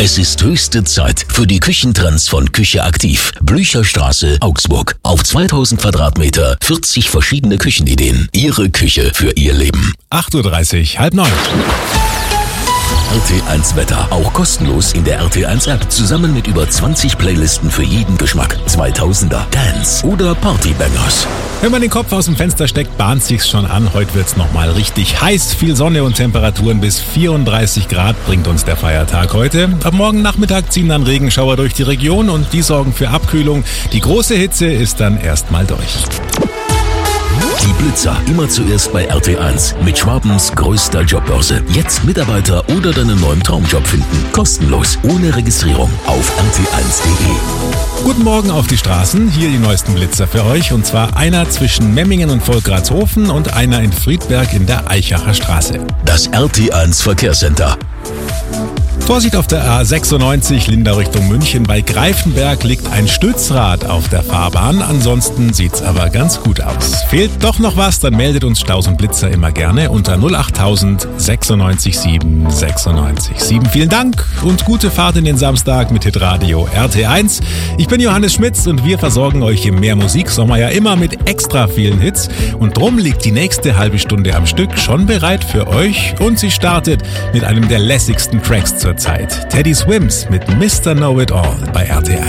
Es ist höchste Zeit für die Küchentrends von Küche Aktiv. Blücherstraße, Augsburg. Auf 2000 Quadratmeter, 40 verschiedene Küchenideen. Ihre Küche für Ihr Leben. 8.30 Uhr, 8:30. RT1 Wetter, auch kostenlos in der RT1 App. Zusammen mit über 20 Playlisten für jeden Geschmack. 2000er, Dance oder Partybangers. Wenn man den Kopf aus dem Fenster steckt, bahnt sich's schon an. Heute wird's nochmal richtig heiß. Viel Sonne und Temperaturen bis 34 Grad bringt uns der Feiertag heute. Ab morgen Nachmittag ziehen dann Regenschauer durch die Region und die sorgen für Abkühlung. Die große Hitze ist dann erstmal durch. Die Blitzer, immer zuerst bei RT1 mit Schwabens größter Jobbörse. Jetzt Mitarbeiter oder deinen neuen Traumjob finden. Kostenlos, ohne Registrierung auf rt1.de. Guten Morgen auf die Straßen. Hier die neuesten Blitzer für euch. Und zwar einer zwischen Memmingen und Volkratshofen und einer in Friedberg in der Eichacher Straße. Das RT1 Verkehrscenter. Vorsicht auf der A96 Lindau Richtung München. Bei Greifenberg liegt ein Stützrad auf der Fahrbahn. Ansonsten sieht's aber ganz gut aus. Fehlt doch noch was, dann meldet uns Staus und Blitzer immer gerne unter 08000 96 7 96 7. Vielen Dank und gute Fahrt in den Samstag mit Hitradio RT1. Ich bin Johannes Schmitz und wir versorgen euch im Mehr Musik Sommer ja immer mit extra vielen Hits. Und drum liegt die nächste halbe Stunde am Stück schon bereit für euch. Und sie startet mit einem der lässigsten Tracks zur Zeit. Teddy Swims mit Mr. Know It All bei RT1.